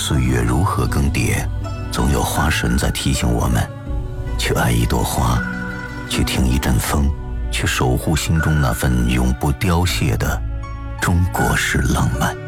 岁月如何更迭，总有花神在提醒我们，去爱一朵花，去听一阵风，去守护心中那份永不凋谢的中国式浪漫。